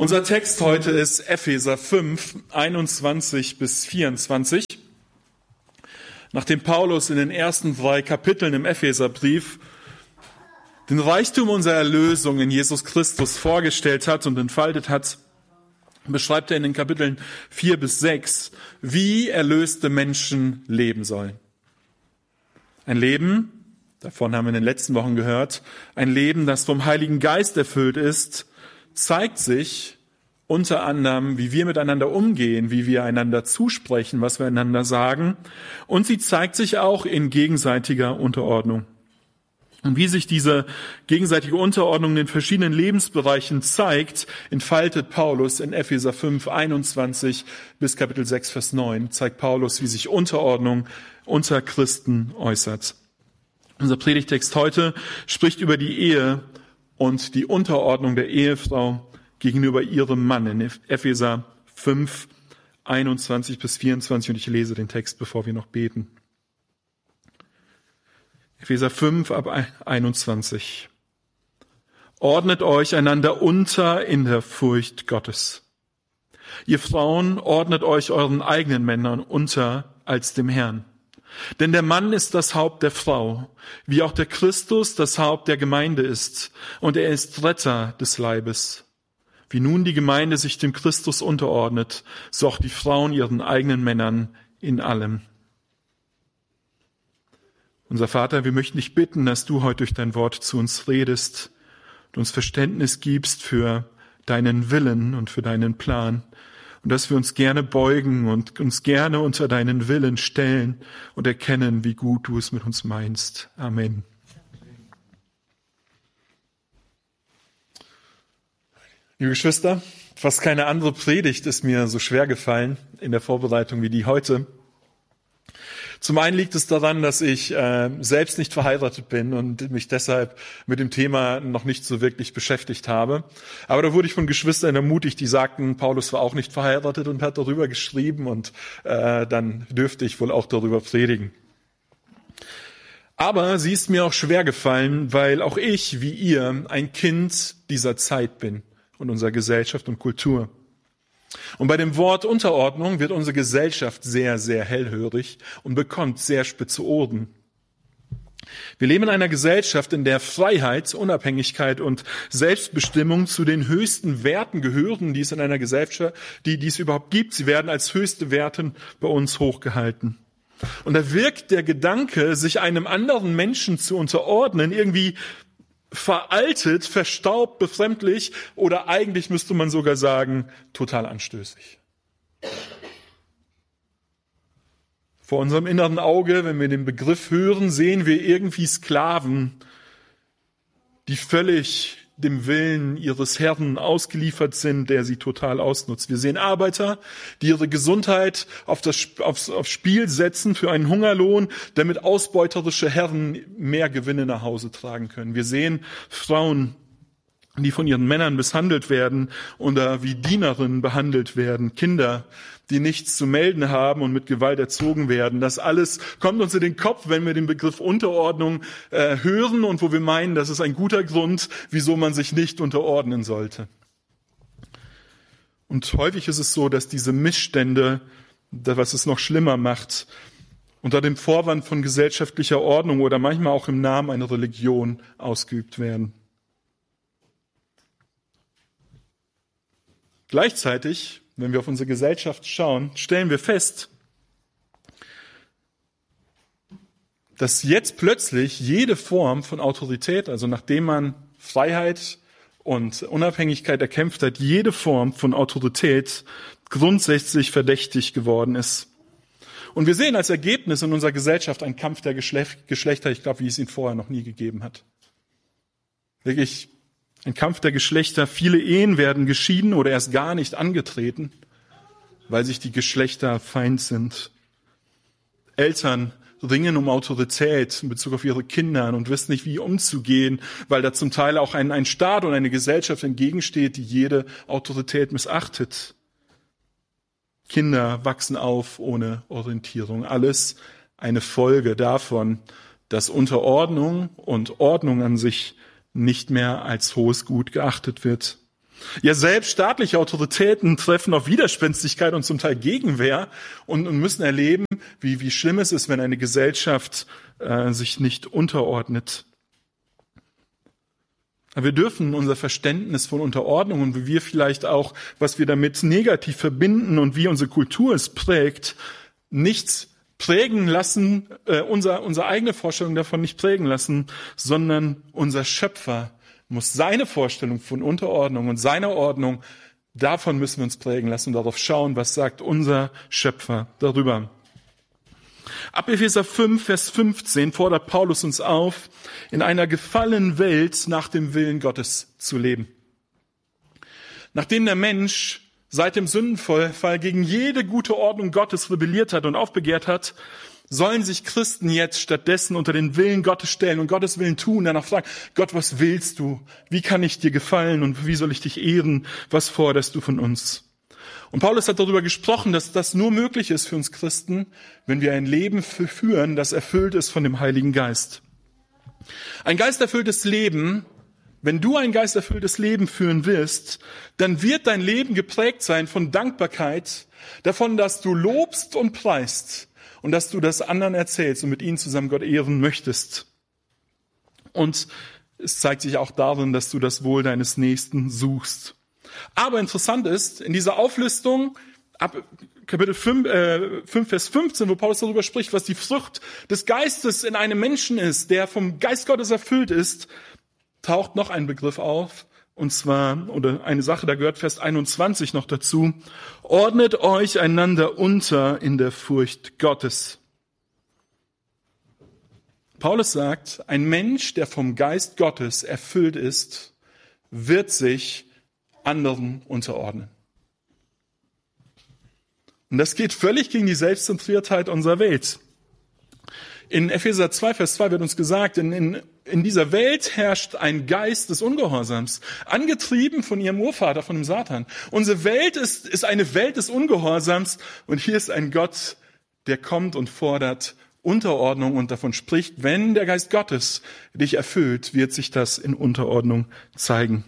Unser Text heute ist Epheser 5, 21 bis 24. Nachdem Paulus in den ersten 3 Kapiteln im Epheserbrief den Reichtum unserer Erlösung in Jesus Christus vorgestellt hat und entfaltet hat, beschreibt er in den Kapiteln 4 bis 6, wie erlöste Menschen leben sollen. Ein Leben, davon haben wir in den letzten Wochen gehört, ein Leben, das vom Heiligen Geist erfüllt ist, zeigt sich unter anderem, wie wir miteinander umgehen, wie wir einander zusprechen, was wir einander sagen. Und sie zeigt sich auch in gegenseitiger Unterordnung. Und wie sich diese gegenseitige Unterordnung in den verschiedenen Lebensbereichen zeigt, entfaltet Paulus in Epheser 5, 21 bis Kapitel 6, Vers 9, zeigt Paulus, wie sich Unterordnung unter Christen äußert. Unser Predigtext heute spricht über die Ehe und die Unterordnung der Ehefrau gegenüber ihrem Mann in Epheser 5, 21 bis 24. Und ich lese den Text, bevor wir noch beten. Epheser 5 ab 21. Ordnet euch einander unter in der Furcht Gottes. Ihr Frauen, ordnet euch euren eigenen Männern unter als dem Herrn. Denn der Mann ist das Haupt der Frau, wie auch der Christus das Haupt der Gemeinde ist, und er ist Retter des Leibes. Wie nun die Gemeinde sich dem Christus unterordnet, so auch die Frauen ihren eigenen Männern in allem. Unser Vater, wir möchten dich bitten, dass du heute durch dein Wort zu uns redest und uns Verständnis gibst für deinen Willen und für deinen Plan. Und dass wir uns gerne beugen und uns gerne unter deinen Willen stellen und erkennen, wie gut du es mit uns meinst. Amen. Liebe Geschwister, fast keine andere Predigt ist mir so schwer gefallen in der Vorbereitung wie die heute. Zum einen liegt es daran, dass ich selbst nicht verheiratet bin und mich deshalb mit dem Thema noch nicht so wirklich beschäftigt habe. Aber da wurde ich von Geschwistern ermutigt, die sagten, Paulus war auch nicht verheiratet und hat darüber geschrieben und dann dürfte ich wohl auch darüber predigen. Aber sie ist mir auch schwer gefallen, weil auch ich, wie ihr, ein Kind dieser Zeit bin und unserer Gesellschaft und Kultur. Und bei dem Wort Unterordnung wird unsere Gesellschaft sehr, sehr hellhörig und bekommt sehr spitze Ohren. Wir leben in einer Gesellschaft, in der Freiheit, Unabhängigkeit und Selbstbestimmung zu den höchsten Werten gehören, die es in einer Gesellschaft, die es überhaupt gibt. Sie werden als höchste Werte bei uns hochgehalten. Und da wirkt der Gedanke, sich einem anderen Menschen zu unterordnen, irgendwie veraltet, verstaubt, befremdlich oder eigentlich müsste man sogar sagen, total anstößig. Vor unserem inneren Auge, wenn wir den Begriff hören, sehen wir irgendwie Sklaven, die völlig dem Willen ihres Herrn ausgeliefert sind, der sie total ausnutzt. Wir sehen Arbeiter, die ihre Gesundheit aufs Spiel setzen für einen Hungerlohn, damit ausbeuterische Herren mehr Gewinne nach Hause tragen können. Wir sehen Frauen, die von ihren Männern misshandelt werden oder wie Dienerinnen behandelt werden, Kinder, die nichts zu melden haben und mit Gewalt erzogen werden. Das alles kommt uns in den Kopf, wenn wir den Begriff Unterordnung hören und wo wir meinen, das ist ein guter Grund, wieso man sich nicht unterordnen sollte. Und häufig ist es so, dass diese Missstände, was es noch schlimmer macht, unter dem Vorwand von gesellschaftlicher Ordnung oder manchmal auch im Namen einer Religion ausgeübt werden. Gleichzeitig, wenn wir auf unsere Gesellschaft schauen, stellen wir fest, dass jetzt plötzlich jede Form von Autorität, also nachdem man Freiheit und Unabhängigkeit erkämpft hat, jede Form von Autorität grundsätzlich verdächtig geworden ist. Und wir sehen als Ergebnis in unserer Gesellschaft einen Kampf der Geschlechter, ich glaube, wie es ihn vorher noch nie gegeben hat. Wirklich ein Kampf der Geschlechter. Viele Ehen werden geschieden oder erst gar nicht angetreten, weil sich die Geschlechter feind sind. Eltern ringen um Autorität in Bezug auf ihre Kinder und wissen nicht, wie umzugehen, weil da zum Teil auch ein Staat und eine Gesellschaft entgegensteht, die jede Autorität missachtet. Kinder wachsen auf ohne Orientierung. Alles eine Folge davon, dass Unterordnung und Ordnung an sich nicht mehr als hohes Gut geachtet wird. Ja, selbst staatliche Autoritäten treffen auf Widerspenstigkeit und zum Teil Gegenwehr und müssen erleben, wie schlimm es ist, wenn eine Gesellschaft sich nicht unterordnet. Aber wir dürfen unser Verständnis von Unterordnung und wie wir vielleicht auch, was wir damit negativ verbinden und wie unsere Kultur es prägt, nichts prägen lassen, unsere eigene Vorstellung davon nicht prägen lassen, sondern unser Schöpfer muss seine Vorstellung von Unterordnung und seiner Ordnung, davon müssen wir uns prägen lassen und darauf schauen, was sagt unser Schöpfer darüber. Ab Epheser 5, Vers 15 fordert Paulus uns auf, in einer gefallenen Welt nach dem Willen Gottes zu leben. Nachdem der Mensch seit dem Sündenfall gegen jede gute Ordnung Gottes rebelliert hat und aufbegehrt hat, sollen sich Christen jetzt stattdessen unter den Willen Gottes stellen und Gottes Willen tun, danach fragen, Gott, was willst du? Wie kann ich dir gefallen und wie soll ich dich ehren? Was forderst du von uns? Und Paulus hat darüber gesprochen, dass das nur möglich ist für uns Christen, wenn wir ein Leben führen, das erfüllt ist von dem Heiligen Geist. Ein geisterfülltes Leben, wenn du ein geisterfülltes Leben führen willst, dann wird dein Leben geprägt sein von Dankbarkeit, davon, dass du lobst und preist und dass du das anderen erzählst und mit ihnen zusammen Gott ehren möchtest. Und es zeigt sich auch darin, dass du das Wohl deines Nächsten suchst. Aber interessant ist, in dieser Auflistung ab Kapitel 5, Vers 15, wo Paulus darüber spricht, was die Frucht des Geistes in einem Menschen ist, der vom Geist Gottes erfüllt ist, taucht noch ein Begriff auf, und zwar, oder eine Sache, da gehört Vers 21 noch dazu, ordnet euch einander unter in der Furcht Gottes. Paulus sagt, ein Mensch, der vom Geist Gottes erfüllt ist, wird sich anderen unterordnen. Und das geht völlig gegen die Selbstzentriertheit unserer Welt. In Epheser 2, Vers 2 wird uns gesagt, in dieser Welt herrscht ein Geist des Ungehorsams, angetrieben von ihrem Urvater, von dem Satan. Unsere Welt ist eine Welt des Ungehorsams und hier ist ein Gott, der kommt und fordert Unterordnung und davon spricht, wenn der Geist Gottes dich erfüllt, wird sich das in Unterordnung zeigen.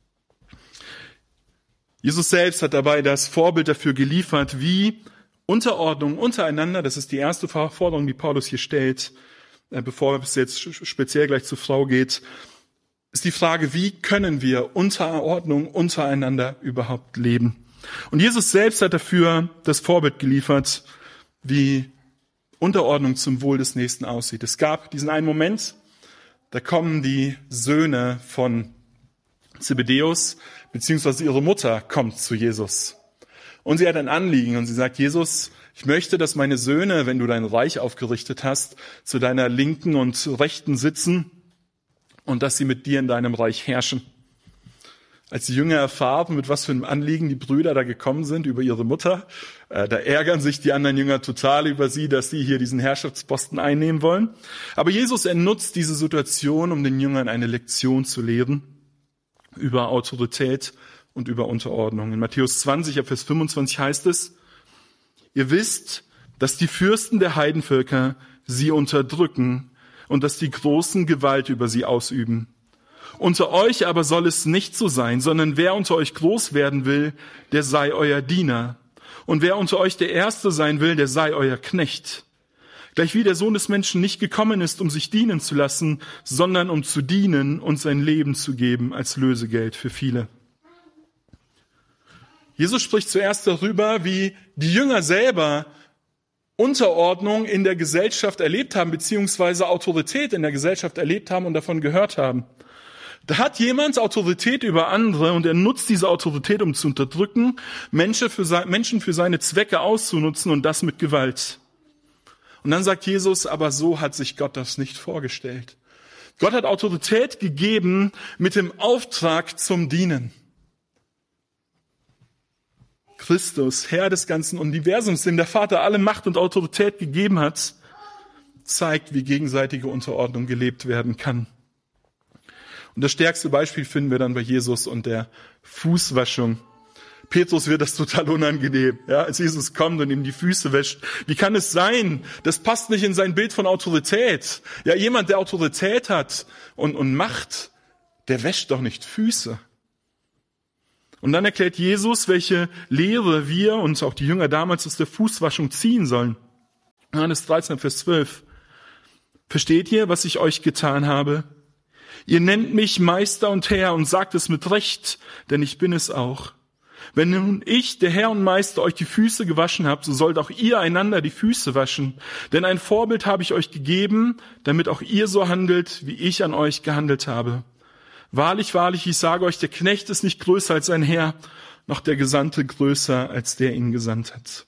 Jesus selbst hat dabei das Vorbild dafür geliefert, wie Unterordnung untereinander, das ist die erste Forderung, die Paulus hier stellt, bevor es jetzt speziell gleich zur Frau geht, ist die Frage, wie können wir Unterordnung untereinander überhaupt leben? Und Jesus selbst hat dafür das Vorbild geliefert, wie Unterordnung zum Wohl des Nächsten aussieht. Es gab diesen einen Moment, da kommen die Söhne von Zebedäus, beziehungsweise ihre Mutter kommt zu Jesus. Und sie hat ein Anliegen und sie sagt, Jesus, ich möchte, dass meine Söhne, wenn du dein Reich aufgerichtet hast, zu deiner Linken und Rechten sitzen und dass sie mit dir in deinem Reich herrschen. Als die Jünger erfahren, mit was für einem Anliegen die Brüder da gekommen sind über ihre Mutter, da ärgern sich die anderen Jünger total über sie, dass sie hier diesen Herrschaftsposten einnehmen wollen. Aber Jesus nutzt diese Situation, um den Jüngern eine Lektion zu lehren über Autorität und über Unterordnung. In Matthäus 20, Vers 25 heißt es, ihr wisst, dass die Fürsten der Heidenvölker sie unterdrücken und dass die Großen Gewalt über sie ausüben. Unter euch aber soll es nicht so sein, sondern wer unter euch groß werden will, der sei euer Diener. Und wer unter euch der Erste sein will, der sei euer Knecht. Gleichwie der Sohn des Menschen nicht gekommen ist, um sich dienen zu lassen, sondern um zu dienen und sein Leben zu geben als Lösegeld für viele. Jesus spricht zuerst darüber, wie die Jünger selber Unterordnung in der Gesellschaft erlebt haben, beziehungsweise Autorität in der Gesellschaft erlebt haben und davon gehört haben. Da hat jemand Autorität über andere und er nutzt diese Autorität, um zu unterdrücken, Menschen für seine Zwecke auszunutzen und das mit Gewalt. Und dann sagt Jesus, aber so hat sich Gott das nicht vorgestellt. Gott hat Autorität gegeben mit dem Auftrag zum Dienen. Christus, Herr des ganzen Universums, dem der Vater alle Macht und Autorität gegeben hat, zeigt, wie gegenseitige Unterordnung gelebt werden kann. Und das stärkste Beispiel finden wir dann bei Jesus und der Fußwaschung. Petrus wird das total unangenehm, ja, als Jesus kommt und ihm die Füße wäscht. Wie kann es sein? Das passt nicht in sein Bild von Autorität. Ja, jemand, der Autorität hat und Macht, der wäscht doch nicht Füße. Und dann erklärt Jesus, welche Lehre wir und auch die Jünger damals aus der Fußwaschung ziehen sollen. Johannes 13, Vers 12. Versteht ihr, was ich euch getan habe? Ihr nennt mich Meister und Herr und sagt es mit Recht, denn ich bin es auch. Wenn nun ich, der Herr und Meister, euch die Füße gewaschen habe, so sollt auch ihr einander die Füße waschen. Denn ein Vorbild habe ich euch gegeben, damit auch ihr so handelt, wie ich an euch gehandelt habe. Wahrlich, wahrlich, ich sage euch, der Knecht ist nicht größer als sein Herr, noch der Gesandte größer, als der ihn gesandt hat.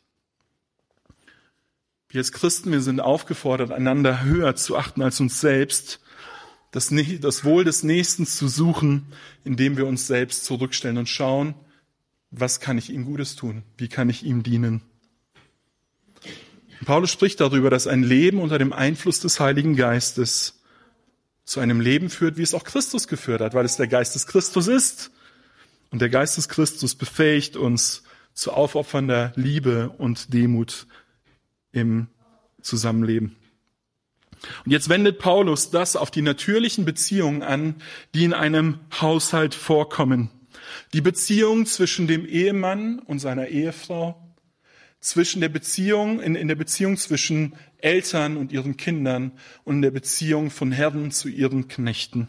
Wir als Christen, wir sind aufgefordert, einander höher zu achten als uns selbst, das Wohl des Nächsten zu suchen, indem wir uns selbst zurückstellen und schauen, was kann ich ihm Gutes tun? Wie kann ich ihm dienen? Und Paulus spricht darüber, dass ein Leben unter dem Einfluss des Heiligen Geistes zu einem Leben führt, wie es auch Christus geführt hat, weil es der Geist des Christus ist. Und der Geist des Christus befähigt uns zu aufopfernder Liebe und Demut im Zusammenleben. Und jetzt wendet Paulus das auf die natürlichen Beziehungen an, die in einem Haushalt vorkommen. Die Beziehung zwischen dem Ehemann und seiner Ehefrau, in der Beziehung zwischen Eltern und ihren Kindern und in der Beziehung von Herren zu ihren Knechten.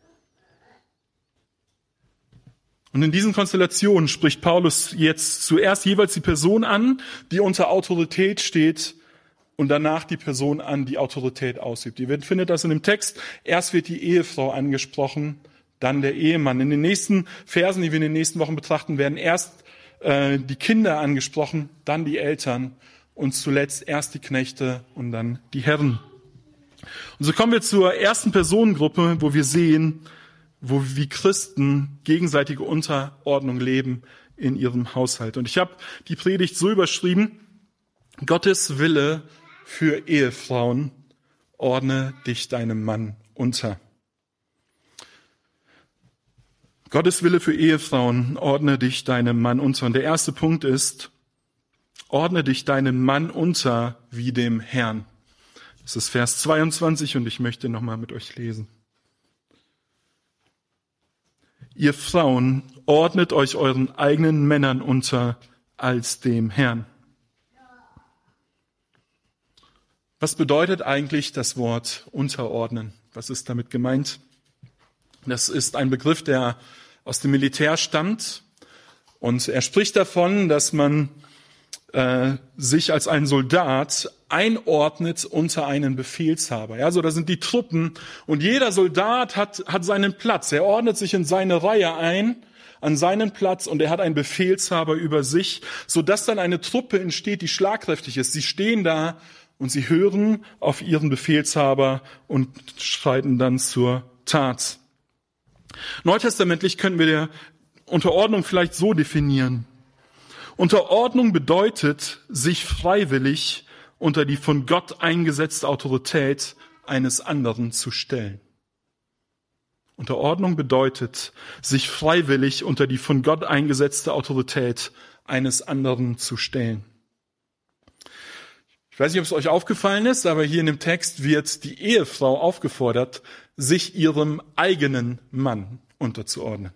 Und in diesen Konstellationen spricht Paulus jetzt zuerst jeweils die Person an, die unter Autorität steht, und danach die Person an, die Autorität ausübt. Ihr findet das in dem Text. Erst wird die Ehefrau angesprochen, dann der Ehemann. In den nächsten Versen, die wir in den nächsten Wochen betrachten, werden erst die Kinder angesprochen, dann die Eltern und zuletzt erst die Knechte und dann die Herren. Und so kommen wir zur ersten Personengruppe, wo wir sehen, wie Christen gegenseitige Unterordnung leben in ihrem Haushalt. Und ich habe die Predigt so überschrieben: Gottes Wille für Ehefrauen, ordne dich deinem Mann unter. Gottes Wille für Ehefrauen, ordne dich deinem Mann unter. Und der erste Punkt ist, ordne dich deinem Mann unter wie dem Herrn. Das ist Vers 22 und ich möchte nochmal mit euch lesen. Ihr Frauen, ordnet euch euren eigenen Männern unter als dem Herrn. Was bedeutet eigentlich das Wort unterordnen? Was ist damit gemeint? Das ist ein Begriff, der aus dem Militär stammt. Und er spricht davon, dass man sich als ein Soldat einordnet unter einen Befehlshaber. Ja, so da sind die Truppen und jeder Soldat hat seinen Platz. Er ordnet sich in seine Reihe ein, an seinen Platz, und er hat einen Befehlshaber über sich, sodass dann eine Truppe entsteht, die schlagkräftig ist. Sie stehen da und sie hören auf ihren Befehlshaber und schreiten dann zur Tat. Neutestamentlich können wir der Unterordnung vielleicht so definieren. Unterordnung bedeutet, sich freiwillig unter die von Gott eingesetzte Autorität eines anderen zu stellen. Unterordnung bedeutet, sich freiwillig unter die von Gott eingesetzte Autorität eines anderen zu stellen. Ich weiß nicht, ob es euch aufgefallen ist, aber hier in dem Text wird die Ehefrau aufgefordert, sich ihrem eigenen Mann unterzuordnen.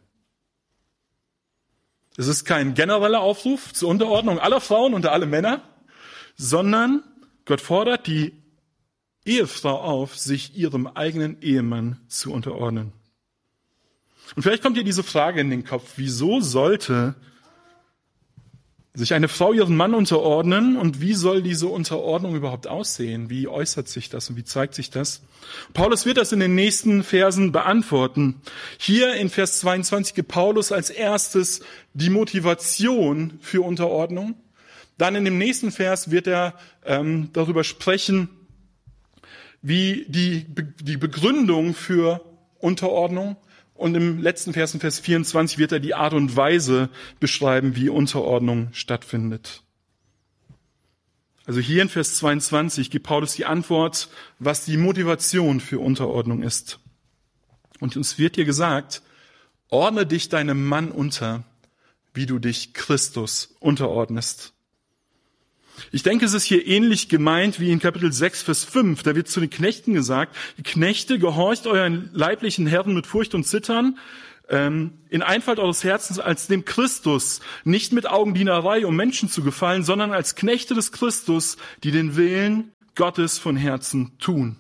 Es ist kein genereller Aufruf zur Unterordnung aller Frauen unter alle Männer, sondern Gott fordert die Ehefrau auf, sich ihrem eigenen Ehemann zu unterordnen. Und vielleicht kommt dir diese Frage in den Kopf: Wieso sollte sich eine Frau ihren Mann unterordnen und wie soll diese Unterordnung überhaupt aussehen? Wie äußert sich das und wie zeigt sich das? Paulus wird das in den nächsten Versen beantworten. Hier in Vers 22 gibt Paulus als erstes die Motivation für Unterordnung. Dann in dem nächsten Vers wird er darüber sprechen, wie die Begründung für Unterordnung. Und im letzten Vers, in Vers 24, wird er die Art und Weise beschreiben, wie Unterordnung stattfindet. Also hier in Vers 22 gibt Paulus die Antwort, was die Motivation für Unterordnung ist. Und uns wird hier gesagt, ordne dich deinem Mann unter, wie du dich Christus unterordnest. Ich denke, es ist hier ähnlich gemeint wie in Kapitel 6, Vers 5. Da wird zu den Knechten gesagt, die Knechte, gehorcht euren leiblichen Herren mit Furcht und Zittern, in Einfalt eures Herzens als dem Christus, nicht mit Augendienerei, um Menschen zu gefallen, sondern als Knechte des Christus, die den Willen Gottes von Herzen tun.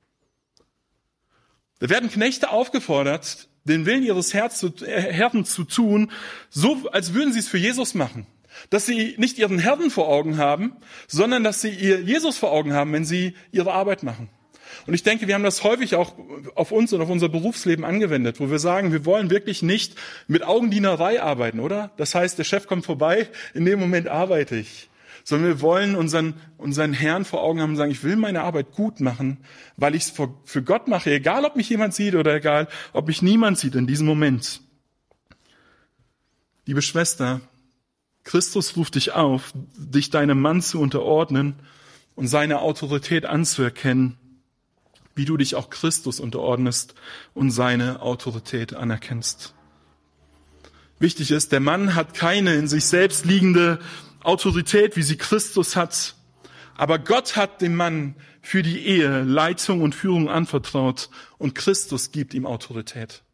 Da werden Knechte aufgefordert, den Willen ihres Herrn zu tun, so als würden sie es für Jesus machen. Dass sie nicht ihren Herrn vor Augen haben, sondern dass sie ihr Jesus vor Augen haben, wenn sie ihre Arbeit machen. Und ich denke, wir haben das häufig auch auf uns und auf unser Berufsleben angewendet, wo wir sagen, wir wollen wirklich nicht mit Augendienerei arbeiten, oder? Das heißt, der Chef kommt vorbei, in dem Moment arbeite ich. Sondern wir wollen unseren Herrn vor Augen haben und sagen, ich will meine Arbeit gut machen, weil ich es für Gott mache, egal ob mich jemand sieht oder egal ob mich niemand sieht in diesem Moment. Liebe Schwester, Christus ruft dich auf, dich deinem Mann zu unterordnen und seine Autorität anzuerkennen, wie du dich auch Christus unterordnest und seine Autorität anerkennst. Wichtig ist, der Mann hat keine in sich selbst liegende Autorität, wie sie Christus hat. Aber Gott hat dem Mann für die Ehe Leitung und Führung anvertraut und Christus gibt ihm Autorität.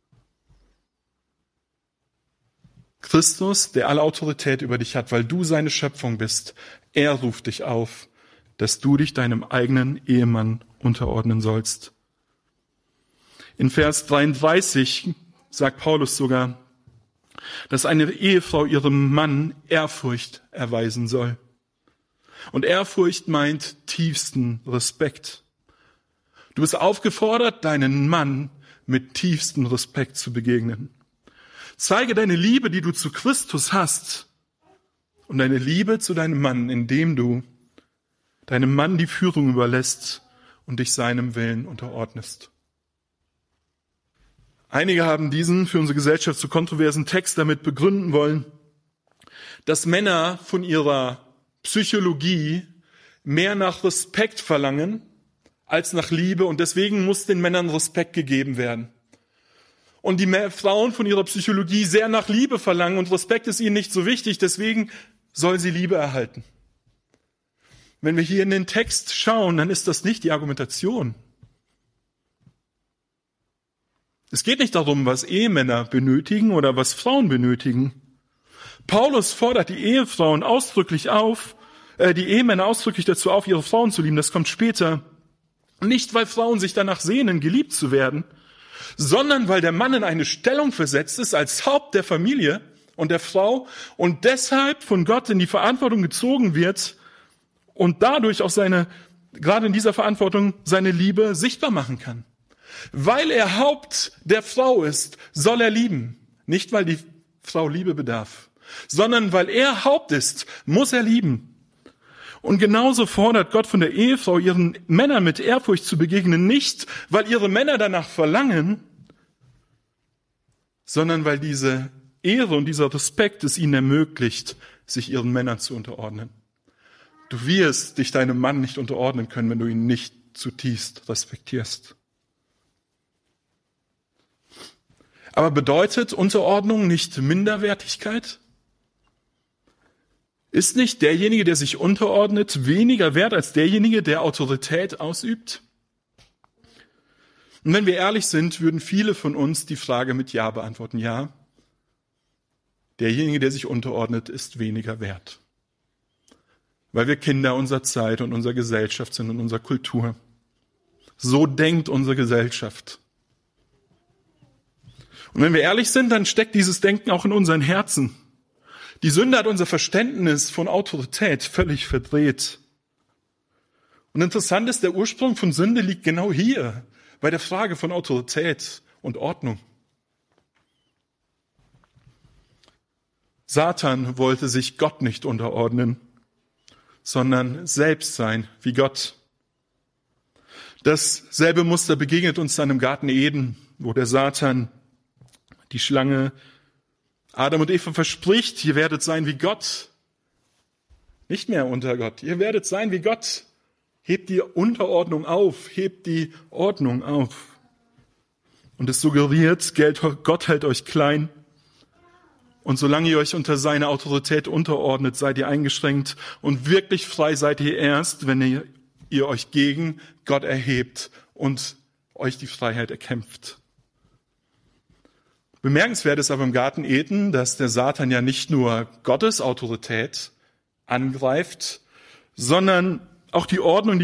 Christus, der alle Autorität über dich hat, weil du seine Schöpfung bist, er ruft dich auf, dass du dich deinem eigenen Ehemann unterordnen sollst. In Vers 33 sagt Paulus sogar, dass eine Ehefrau ihrem Mann Ehrfurcht erweisen soll. Und Ehrfurcht meint tiefsten Respekt. Du bist aufgefordert, deinen Mann mit tiefstem Respekt zu begegnen. Zeige deine Liebe, die du zu Christus hast, und deine Liebe zu deinem Mann, indem du deinem Mann die Führung überlässt und dich seinem Willen unterordnest. Einige haben diesen für unsere Gesellschaft so kontroversen Text damit begründen wollen, dass Männer von ihrer Psychologie mehr nach Respekt verlangen als nach Liebe und deswegen muss den Männern Respekt gegeben werden. Und die Frauen von ihrer Psychologie sehr nach Liebe verlangen und Respekt ist ihnen nicht so wichtig, deswegen soll sie Liebe erhalten. Wenn wir hier in den Text schauen, dann ist das nicht die Argumentation. Es geht nicht darum, was Ehemänner benötigen oder was Frauen benötigen. Paulus fordert die Ehefrauen ausdrücklich auf, die Ehemänner ausdrücklich dazu auf, ihre Frauen zu lieben. Das kommt später. Nicht, weil Frauen sich danach sehnen, geliebt zu werden, sondern weil der Mann in eine Stellung versetzt ist als Haupt der Familie und der Frau und deshalb von Gott in die Verantwortung gezogen wird und dadurch auch gerade in dieser Verantwortung seine Liebe sichtbar machen kann. Weil er Haupt der Frau ist, soll er lieben. Nicht, weil die Frau Liebe bedarf, sondern weil er Haupt ist, muss er lieben. Und genauso fordert Gott von der Ehefrau, ihren Männern mit Ehrfurcht zu begegnen, nicht, weil ihre Männer danach verlangen, sondern weil diese Ehre und dieser Respekt es ihnen ermöglicht, sich ihren Männern zu unterordnen. Du wirst dich deinem Mann nicht unterordnen können, wenn du ihn nicht zutiefst respektierst. Aber bedeutet Unterordnung nicht Minderwertigkeit? Ist nicht derjenige, der sich unterordnet, weniger wert als derjenige, der Autorität ausübt? Und wenn wir ehrlich sind, würden viele von uns die Frage mit Ja beantworten. Ja, derjenige, der sich unterordnet, ist weniger wert. Weil wir Kinder unserer Zeit und unserer Gesellschaft sind und unserer Kultur. So denkt unsere Gesellschaft. Und wenn wir ehrlich sind, dann steckt dieses Denken auch in unseren Herzen. Die Sünde hat unser Verständnis von Autorität völlig verdreht. Und interessant ist, der Ursprung von Sünde liegt genau hier, bei der Frage von Autorität und Ordnung. Satan wollte sich Gott nicht unterordnen, sondern selbst sein wie Gott. Dasselbe Muster begegnet uns dann im Garten Eden, wo der Satan, die Schlange, Adam und Eva verspricht, ihr werdet sein wie Gott. Nicht mehr unter Gott. Ihr werdet sein wie Gott. Hebt die Unterordnung auf. Hebt die Ordnung auf. Und es suggeriert, Gott hält euch klein. Und solange ihr euch unter seine Autorität unterordnet, seid ihr eingeschränkt. Und wirklich frei seid ihr erst, wenn ihr euch gegen Gott erhebt und euch die Freiheit erkämpft. Bemerkenswert ist aber im Garten Eden, dass der Satan ja nicht nur Gottes Autorität angreift, sondern auch die Ordnung,